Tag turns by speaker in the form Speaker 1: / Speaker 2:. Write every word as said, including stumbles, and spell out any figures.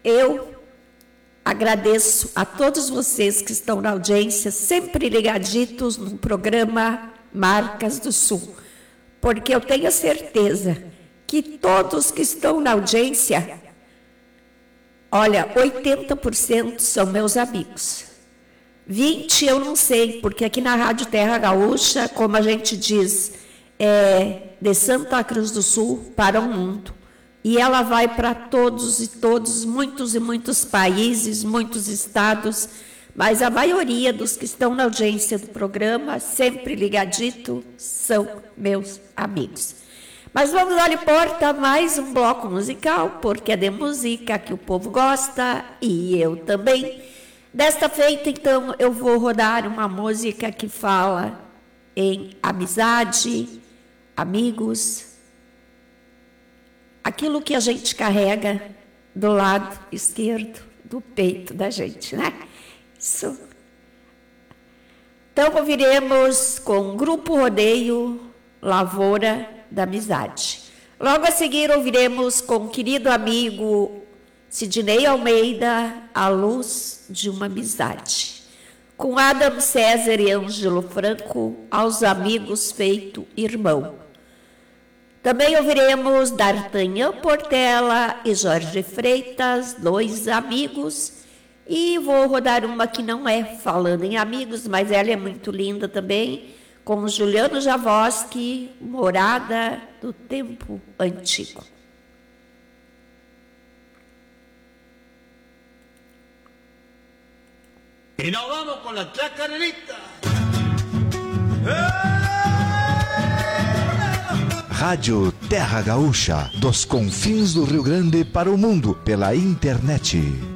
Speaker 1: eu agradeço a todos vocês que estão na audiência, sempre ligaditos no programa Marcas do Sul, porque eu tenho certeza que todos que estão na audiência, olha, oitenta por cento são meus amigos. vinte eu não sei, porque aqui na Rádio Terra Gaúcha, como a gente diz, é de Santa Cruz do Sul para o mundo. E ela vai para todos e todos, muitos e muitos países, muitos estados, mas a maioria dos que estão na audiência do programa, sempre ligadito, são meus amigos. Mas vamos lá, porta, mais um bloco musical, porque é de música que o povo gosta e eu também. Desta feita, então, eu vou rodar uma música que fala em amizade, amigos, aquilo que a gente carrega do lado esquerdo do peito da gente, né? Isso. Então, ouviremos com o Grupo Rodeio Lavoura da Amizade. Logo a seguir, ouviremos com o querido amigo Sidney Almeida, A Luz de uma Amizade. Com Adam César e Ângelo Franco, Aos Amigos Feito Irmão. Também ouviremos D'Artagnan Portela e Jorge Freitas, Dois Amigos. E vou rodar uma que não é falando em amigos, mas ela é muito linda também, com Juliano Javoski, Morada do Tempo Antigo.
Speaker 2: E nós vamos com a chacarerita.
Speaker 3: Rádio Terra Gaúcha, dos confins do Rio Grande para o mundo, pela internet.